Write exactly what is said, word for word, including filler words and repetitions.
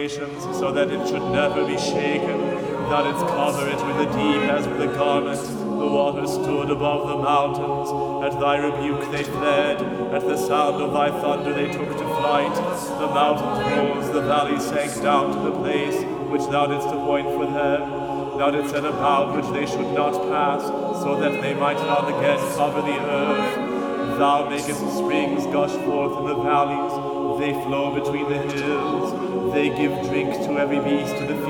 so that it should never be shaken. Thou didst cover it with the deep as with a garment. The waters stood above the mountains. At thy rebuke they fled. At the sound of thy thunder they took to flight. The mountains rose, the valleys sank down to the place which thou didst appoint for them. Thou didst set a bound which they should not pass, so that they might not again cover the earth. Thou makest springs gush forth in the valleys. They flow between the hills. They give drink to every beast of the field.